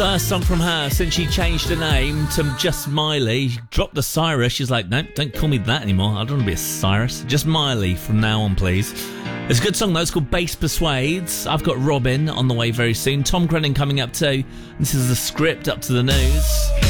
First song from her since she changed her name to just Miley. She dropped the Cyrus. She's like, no, don't call me that anymore. I don't want to be a Cyrus. Just Miley from now on, please. It's a good song, though. It's called Bass Persuades. I've got Robin on the way very soon. Tom Grennan coming up too. This is the script up to the news.